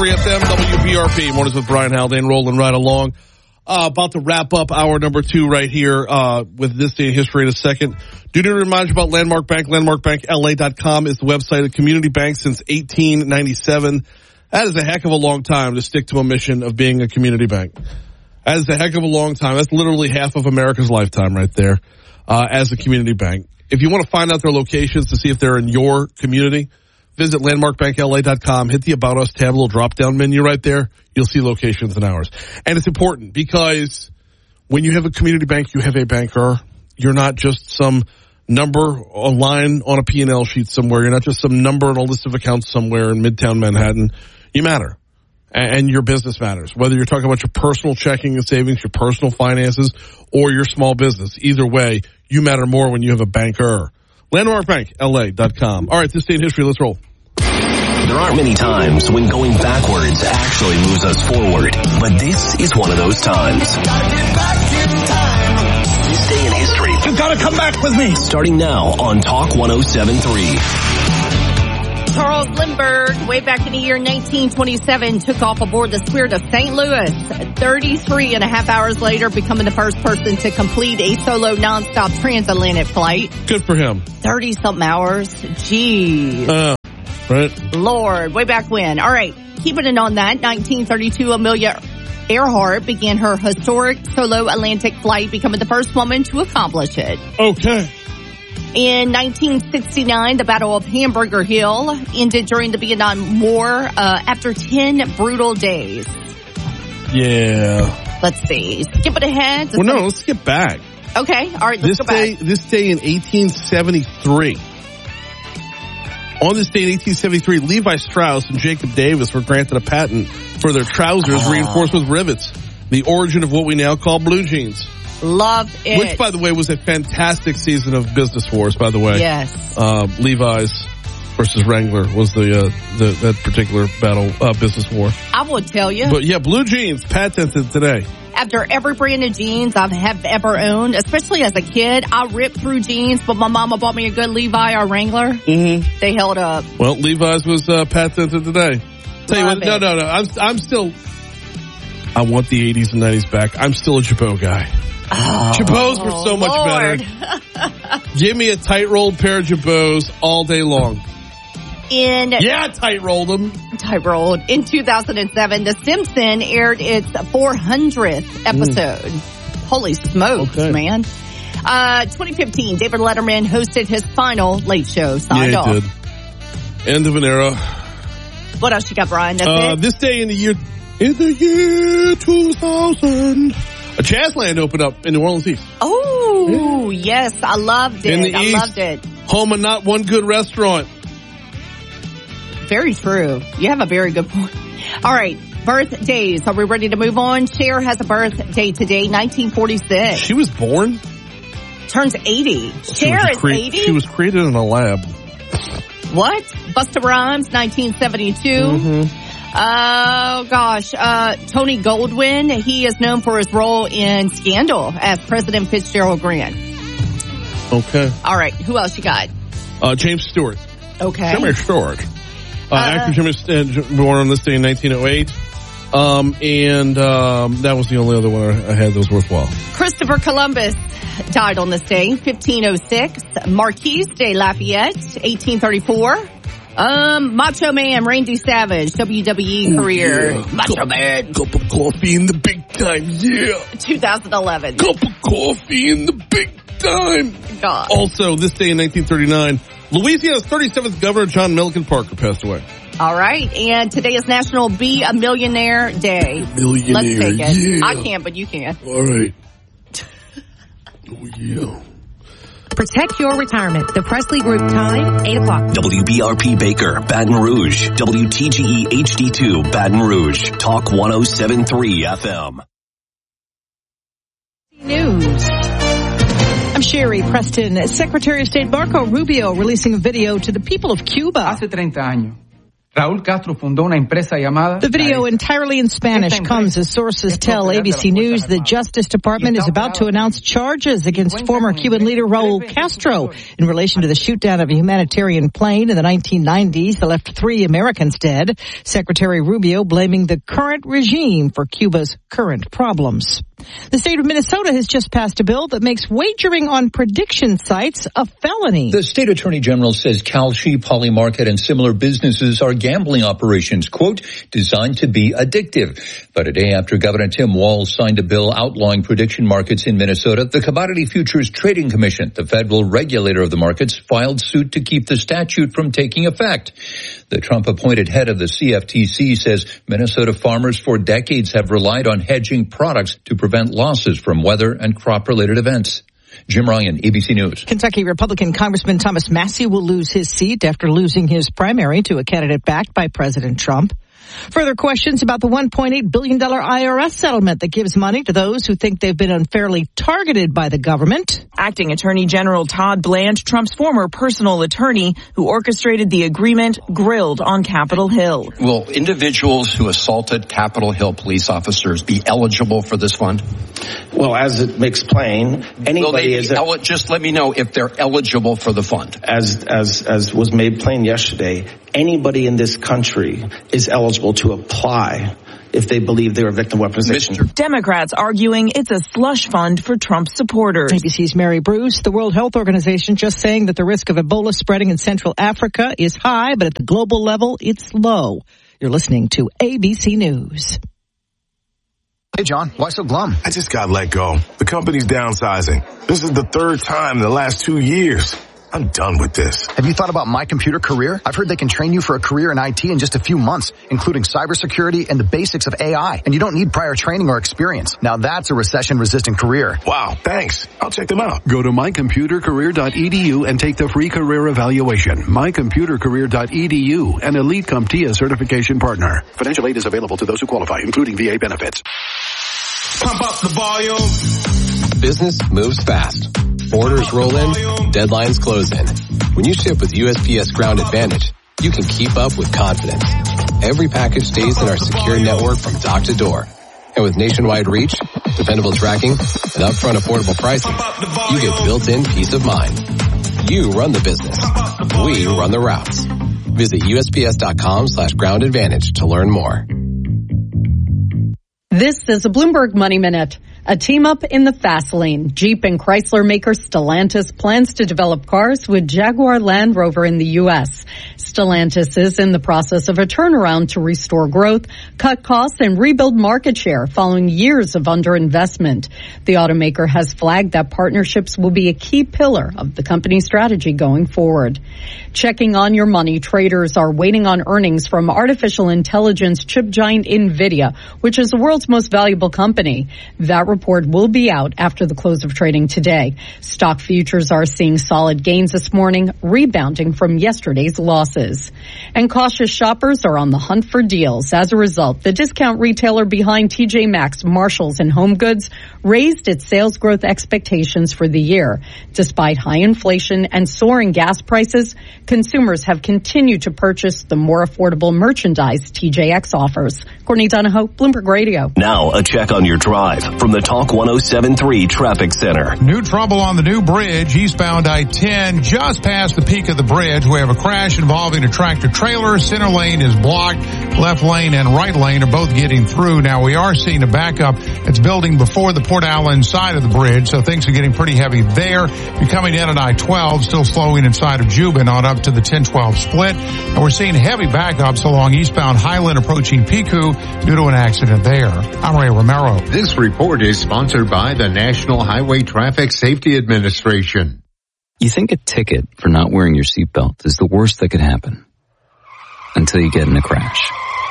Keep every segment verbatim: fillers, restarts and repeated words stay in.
three F M, W B R P. Mornings with Brian Haldane, rolling right along. Uh, about to wrap up hour number two right here uh, with This Day in History in a second. Do need to remind you about Landmark Bank. Landmark Bank L A dot com is the website, a community bank since eighteen ninety-seven. That is a heck of a long time to stick to a mission of being a community bank. That is a heck of a long time. That's literally half of America's lifetime right there uh, as a community bank. If you want to find out their locations to see if they're in your community, visit Landmark Bank L A dot com. Hit the About Us tab, little drop-down menu right there. You'll see locations and hours. And it's important because when you have a community bank, you have a banker. You're not just some number, a line on a P and L sheet somewhere. You're not just some number on a list of accounts somewhere in Midtown Manhattan. You matter. And your business matters. Whether you're talking about your personal checking and savings, your personal finances, or your small business. Either way, you matter more when you have a banker. Landmark Bank L A dot com. All right, This Day in History, let's roll. There aren't many times when going backwards actually moves us forward, but this is one of those times. This Day in History. You've got to come back with me. Starting now on Talk one oh seven point three. Charles Lindbergh, way back in the year nineteen twenty-seven, took off aboard the Spirit of Saint Louis. thirty-three and a half hours later, becoming the first person to complete a solo nonstop transatlantic flight. Good for him. thirty-something hours. Jeez. Uh, right. Lord, way back when. All right, keeping it on that, nineteen thirty-two, Amelia Earhart began her historic solo Atlantic flight, becoming the first woman to accomplish it. Okay. In nineteen sixty-nine, the Battle of Hamburger Hill ended during the Vietnam War uh, after ten brutal days. Yeah. Let's see. Skip it ahead. Well, no, let's skip back. Okay. All right, let's this go day, back. This day in eighteen seventy-three. On this day in eighteen seventy-three, Levi Strauss and Jacob Davis were granted a patent for their trousers oh. reinforced with rivets. The origin of what we now call blue jeans. Love it. Which, by the way, was a fantastic season of business wars, by the way. Yes. Uh, Levi's versus Wrangler was the, uh, the that particular battle, uh, business war. I will tell you. But yeah, blue jeans, patented today. After every brand of jeans I have ever owned, especially as a kid, I ripped through jeans, but my mama bought me a good Levi or Wrangler. Mm-hmm. They held up. Well, Levi's was uh, patented today. Tell you Love what, no, it. no, no. I'm, I'm still, I want the eighties and nineties back. I'm still a Jabot guy. Oh, Jabots were so much Lord. better. Give me a tight-rolled pair of Jabots all day long. In yeah, tight-rolled them. Tight-rolled. In two thousand seven, The Simpsons aired its four hundredth episode. Mm. Holy smokes, okay. man. Uh, twenty fifteen, David Letterman hosted his final Late Show. Signed yeah, off. he did. End of an era. What else you got, Brian? That's uh, it? This day in the year, in the year two thousand, a Jazzland opened up in New Orleans East. Oh, yeah. yes. I loved it. In the I East, loved it. Home of not one good restaurant. Very true. You have a very good point. All right. Birthdays. Are we ready to move on? Cher has a birthday today, nineteen forty-six. She was born? Turns eighty. Cher is cre- eighty? She was created in a lab. What? Busta Rhymes, nineteen seventy-two. Mm-hmm. Oh, gosh. Uh, Tony Goldwyn, he is known for his role in Scandal as President Fitzgerald Grant. Okay. All right. Who else you got? Uh, James Stewart. Okay. Jimmy Stewart. Uh, uh, actor Jimmy Stewart, born on this day in nineteen oh eight. Um, and um, that was the only other one I had that was worthwhile. Christopher Columbus died on this day, fifteen oh six. Marquis de Lafayette, eighteen thirty-four. Um, Macho Man, Randy Savage, W W E Ooh, career. Yeah. Macho cup, Man. Cup of coffee in the big time, yeah. twenty eleven. Cup of coffee in the big time. God. Also, this day in nineteen thirty-nine, Louisiana's thirty-seventh governor, John Milliken Parker, passed away. All right, and today is National Be a Millionaire Day. Millionaire, Let's take it. yeah. I can't, but you can. All right. Oh, yeah. Protect your retirement. The Presley Group time, eight o'clock. W B R P Baker, Baton Rouge. W T G E H D two, Baton Rouge. Talk one oh seven point three F M. News. I'm Sherry Preston. Secretary of State Marco Rubio releasing a video to the people of Cuba. Hace treinta años, Raúl Castro fundó una empresa llamada... The video, entirely in Spanish, comes as sources tell A B C News the Justice Department is about to announce charges against former Cuban leader Raúl Castro in relation to the shoot-down of a humanitarian plane in the nineteen nineties that left three Americans dead. Secretary Rubio blaming the current regime for Cuba's current problems. The state of Minnesota has just passed a bill that makes wagering on prediction sites a felony. The state attorney general says Kalshi, Polymarket, and similar businesses are gambling operations, quote, designed to be addictive. But a day after Governor Tim Walz signed a bill outlawing prediction markets in Minnesota, the Commodity Futures Trading Commission, the federal regulator of the markets, filed suit to keep the statute from taking effect. The Trump-appointed head of the C F T C says Minnesota farmers for decades have relied on hedging products to prevent losses from weather and crop-related events. Jim Ryan, A B C News. Kentucky Republican Congressman Thomas Massie will lose his seat after losing his primary to a candidate backed by President Trump. Further questions about the one point eight billion dollars I R S settlement that gives money to those who think they've been unfairly targeted by the government. Acting Attorney General Todd Bland, Trump's former personal attorney who orchestrated the agreement, grilled on Capitol Hill. Will individuals who assaulted Capitol Hill police officers be eligible for this fund? Well, as it makes plain, anybody is el- just let me know if they're eligible for the fund. As as as was made plain yesterday, anybody in this country is eligible to apply if they believe they're a victim of weaponization. Democrats arguing it's a slush fund for Trump supporters. A B C's Mary Bruce. The World Health Organization just saying that the risk of Ebola spreading in Central Africa is high, but at the global level, it's low. You're listening to A B C News. Hey, John, why so glum? I just got let go. The company's downsizing. This is the third time in the last two years. I'm done with this. Have you thought about My Computer Career? I've heard they can train you for a career in I T in just a few months, including cybersecurity and the basics of A I. And you don't need prior training or experience. Now that's a recession-resistant career. Wow, thanks. I'll check them out. Go to my computer career dot e d u and take the free career evaluation. my computer career dot e d u, an Elite CompTIA certification partner. Financial aid is available to those who qualify, including V A benefits. Pump up the volume. Business moves fast. Orders roll in, deadlines close in. When you ship with U S P S Ground Advantage, you can keep up with confidence. Every package stays in our secure network from dock to door. And with nationwide reach, dependable tracking, and upfront affordable pricing, you get built-in peace of mind. You run the business. We run the routes. Visit U S P S dot com slash ground advantage to learn more. This is a Bloomberg Money Minute. A team up in the fast lane. Jeep and Chrysler maker Stellantis plans to develop cars with Jaguar Land Rover in the U S. Stellantis is in the process of a turnaround to restore growth, cut costs, and rebuild market share following years of underinvestment. The automaker has flagged that partnerships will be a key pillar of the company's strategy going forward. Checking on your money, traders are waiting on earnings from artificial intelligence chip giant NVIDIA, which is the world's most valuable company. That report will be out after the close of trading today. Stock futures are seeing solid gains this morning, rebounding from yesterday's losses. And cautious shoppers are on the hunt for deals. As a result, the discount retailer behind T J Maxx, Marshalls, and Home Goods raised its sales growth expectations for the year. Despite high inflation and soaring gas prices, consumers have continued to purchase the more affordable merchandise T J X offers. Courtney Donahoe, Bloomberg Radio. Now a check on your drive from the Talk one oh seven point three Traffic Center. New trouble on the new bridge, eastbound I ten, just past the peak of the bridge. We have a crash involving a tractor trailer. Center lane is blocked. Left lane and right lane are both getting through. Now we are seeing a backup. It's building before the Port Allen side of the bridge, so things are getting pretty heavy there. You're coming in at I twelve, still slowing inside of Jubin on up to the ten twelve split. And we're seeing heavy backups along eastbound Highland approaching Pico due to an accident there. I'm Ray Romero. This report is sponsored by the National Highway Traffic Safety Administration. You think a ticket for not wearing your seatbelt is the worst that could happen until you get in a crash.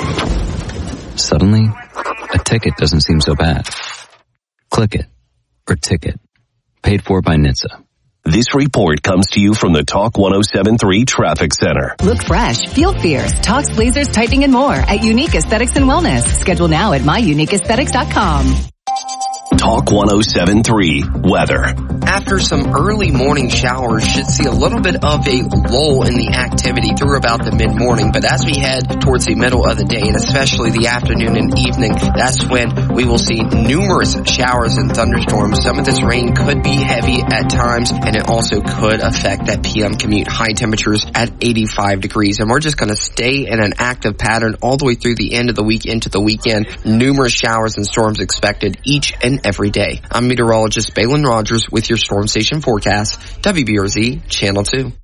Suddenly, a ticket doesn't seem so bad. Click it or ticket. Paid for by N H T S A. This report comes to you from the Talk one oh seven point three Traffic Center. Look fresh, feel fierce. Talks, lasers, tightening, and more at Unique Aesthetics and Wellness. Schedule now at my unique aesthetics dot com. Talk one oh seven point three Weather. after some early morning showers, should see a little bit of a lull in the activity through about the mid-morning. But as we head towards the middle of the day, and especially the afternoon and evening, that's when we will see numerous showers and thunderstorms. Some of this rain could be heavy at times, and it also could affect that P M commute. High temperatures at eighty-five degrees. And we're just going to stay in an active pattern all the way through the end of the week into the weekend. Numerous showers and storms expected each and every day. I'm meteorologist Balin Rogers with your Storm Station forecast, W B R Z Channel two.